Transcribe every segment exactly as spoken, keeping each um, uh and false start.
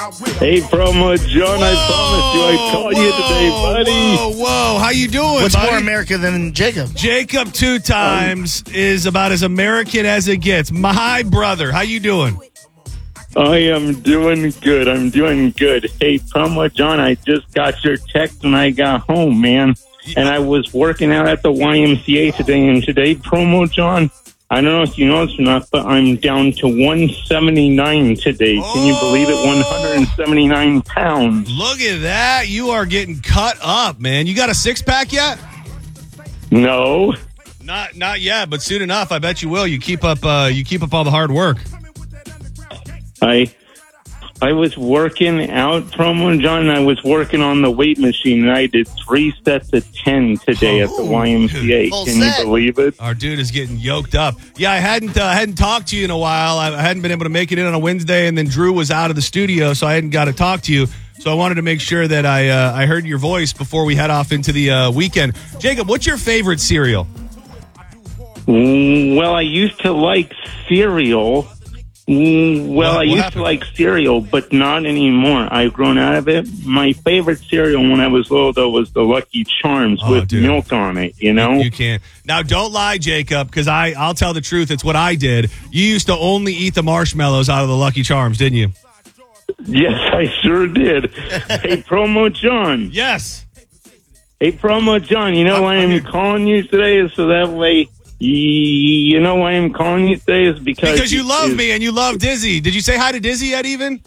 Hey, Promo John, Whoa, I promised you I'd call you today, buddy. Whoa, whoa. How you doing, What's buddy? more American than Jacob? Jacob two times um, is about as American as it gets. My brother, how you doing? I am doing good. I'm doing good. Hey, Promo John, I just got your text when I got home, man. And I was working out at the Y M C A today. And today, Promo John, I don't know if you know this or not, but I'm down to one seventy-nine today. Can you believe it? one hundred seventy-nine pounds. Look at that. You are getting cut up, man. You got a six-pack yet? No. Not not yet, but soon enough. I bet you will. You keep up uh, you keep up all the hard work. I I was working out, Promo John, and I was working on the weight machine, and I did three sets of ten today at the Y M C A. Full Can set. you believe it? Our dude is getting yoked up. Yeah, I hadn't uh, hadn't talked to you in a while. I, I hadn't been able to make it in on a Wednesday, and then Drew was out of the studio, so I hadn't got to talk to you. So I wanted to make sure that I uh, I heard your voice before we head off into the uh, weekend. Jacob, what's your favorite cereal? Mm, Well, I used to like cereal. Mm, Well, What- I what used happened? to like cereal, but not anymore. I've grown out of it. My favorite cereal when I was little, though, was the Lucky Charms Oh, with dude. milk on it, you know? You can't. Now, don't lie, Jacob, because I I'll tell the truth. It's what I did. You used to only eat the marshmallows out of the Lucky Charms, didn't you? Yes, I sure did. Hey, Promo John. Yes. Hey, Promo John, you know I'm- why I'm I'm here. calling you today is so that way, y- you know why I'm calling you today is because... Because you love is- me and you love Dizzy. Did you say hi to Dizzy yet, even?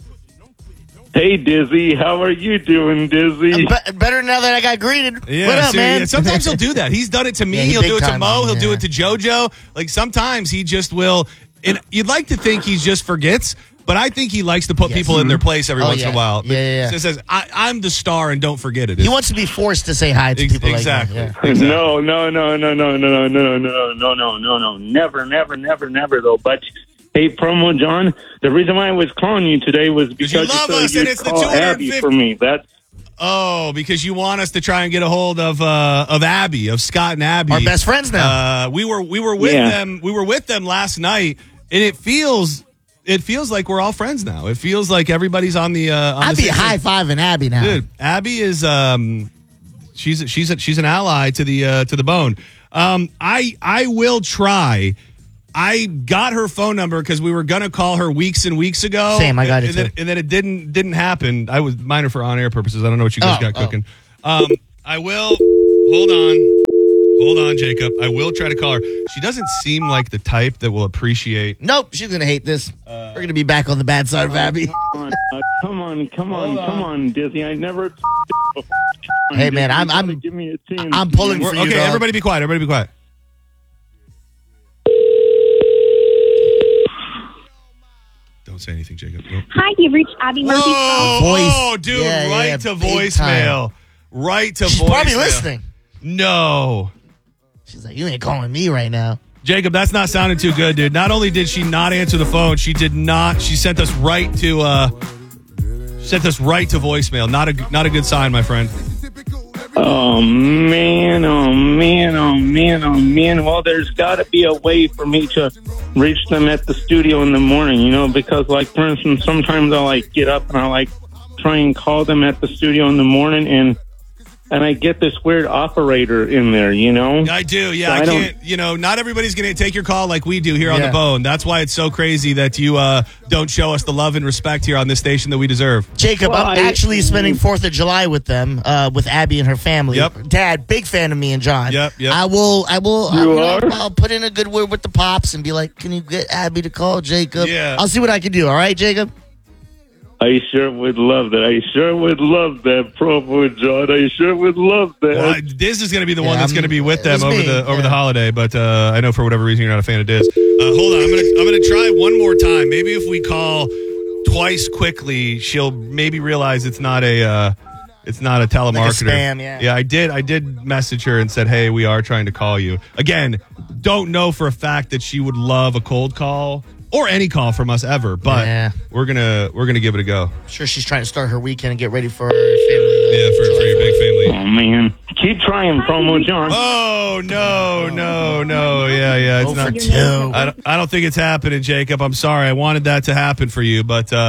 Hey, Dizzy, how are you doing, Dizzy? Be- better now that I got greeted. Yeah, what up, see, man? yeah, sometimes he'll do that. He's done it to me. Yeah, he he'll big do it to time Mo. on me, He'll do yeah. it to JoJo. Like sometimes he just will. And you'd like to think he just forgets, but I think he likes to put Yes. people in their place every Oh, once in yeah. a while. Yeah, yeah, yeah. It says, I, "I'm the star, and don't forget it." He wants to be forced to say hi to Ex- people exactly. like that. Yeah. exactly. No, no, no, no, no, no, no, no, no, no, no, no, no, never, never, never, never, though. But hey, Promo John, the reason why I was calling you today was because you love said us, you'd and it's the call two hundred Abby fifty for me. That's Oh, because you want us to try and get a hold of uh, of Abby, of Scott and Abby, Our best friends now. Uh, we were we were with Yeah. them. We were with them last night, and it feels it feels like we're all friends now. It feels like everybody's on the. Uh, on I'd the be same high page. fiving Abby now. Dude, Abby is um, she's she's a, she's an ally to the uh, to the bone. Um, I I will try. I got her phone number because we were gonna call her weeks and weeks ago. Same, I got it and, then, too. and then it didn't didn't happen. I was minor for on air purposes. I don't know what you guys Oh, got oh. cooking. Um, I will hold on, hold on, Jacob. I will try to call her. She doesn't seem like the type that will appreciate. Nope, she's gonna hate this. We're gonna be back on the bad side of Abby. come on, uh, come on, come on, come on, Dizzy. I never. Hey, man, I'm- You gotta I'm- Give me a chance. I'm pulling We're- for you, okay, dog. everybody, be quiet. Everybody, be quiet. Don't say anything, Jacob. Nope. Hi, you've reached Abby Murphy's phone. Whoa, Voice. oh, dude, Yeah, right yeah, to big voicemail. Right to She's voicemail. probably listening. No. She's like, you ain't calling me right now. Jacob, that's not sounding too good, dude. Not only did she not answer the phone, she did not. She sent us right to uh, sent us right to voicemail. Not a not a good sign, my friend. Oh man, oh man, oh man, oh man. Well, there's got to be a way for me to reach them at the studio in the morning, you know, because like for instance, sometimes I'll like get up and I like try and call them at the studio in the morning and and I get this weird operator in there, you know. I do, yeah. So I I don't- can't. You know, not everybody's going to take your call like we do here on Yeah. the Bone. That's why it's so crazy that you uh, don't show us the love and respect here on this station that we deserve. Jacob, Well, I'm I- actually spending Fourth of July with them, uh, with Abby and her family. Yep. Dad, big fan of me and John. Yep, yep. I will, I will. You I'll, know, are? I'll put in a good word with the pops and be like, "Can you get Abby to call Jacob?" Yeah. I'll see what I can do. All right, Jacob. I sure would love that. I sure would love that, Provo John. I sure would love that. Well, I- Diz is going to be the Yeah, one that's I'm- going to be with it them was over me, the over the yeah. holiday, but uh, I know for whatever reason you're not a fan of Diz. Uh, hold on, I'm gonna I'm gonna try one more time. Maybe if we call twice quickly, she'll maybe realize it's not a uh, it's not a telemarketer. spam, yeah. Yeah, I did I did message her and said, hey, we are trying to call you again. Don't know for a fact that she would love a cold call or any call from us ever, but Yeah. we're gonna we're gonna give it a go. I'm sure she's trying to start her weekend and get ready for her family. uh, Yeah, for, for your big family. Oh man, keep trying, Promo John. Oh no, no, no! Yeah, yeah, it's Go not. for two. I don't, I don't think it's happening, Jacob. I'm sorry. I wanted that to happen for you, but uh,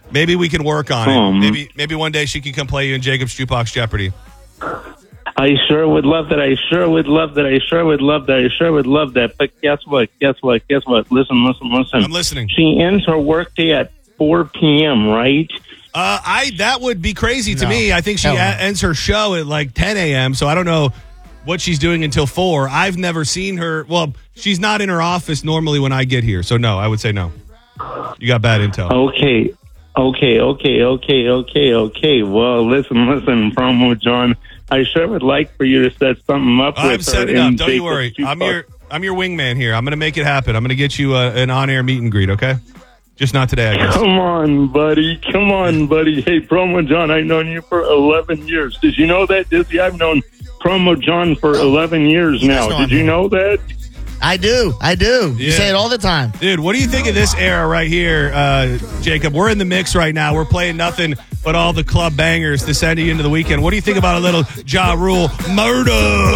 Maybe we can work on Um, it. Maybe maybe one day she can come play you in Jacob's Jukebox Jeopardy. I sure would love that. I sure would love that. I sure would love that. I sure would love that. But guess what? Guess what? Guess what? Listen, listen, listen. I'm listening. She ends her workday at four p.m., right? Uh, I that would be crazy to No. me. I think she Hell no. a- ends her show at like ten a.m., so I don't know what she's doing until four. I've never seen her. Well, she's not in her office normally when I get here, so no, I would say no. You got bad intel. Okay. Okay, okay, okay, okay, okay. Well, listen, listen, Promo John. I sure would like for you to set something up with I'm her. setting in up. Don't you Jacob's worry. I'm Jukebox. your I'm your wingman here. I'm going to make it happen. I'm going to get you uh, an on-air meet and greet, okay? Just not today, I guess. Come on, buddy. Come on, buddy. Hey, Promo John, I've known you for eleven years. Did you know that, Dizzy? I've known Promo John for eleven years He does now. know Did I'm you here. know that? I do. I do. You Yeah. say it all the time. Dude, what do you think of this era right here, uh, Jacob? We're in the mix right now. We're playing nothing but all the club bangers to send you into the weekend. What do you think about a little Ja Rule murder?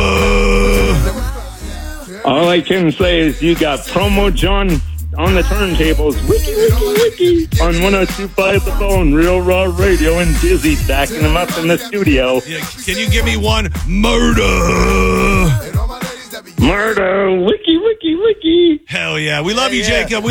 All I can say is you got Promo John on the turntables. Wiki, wiki, wiki. On one oh two point five The Bone, Real Raw Radio, and Dizzy backing them up in the studio. Yeah, can you give me one murder? Murder. Wiki, wiki, wiki. Hell yeah. We love you, Yeah. Jacob. We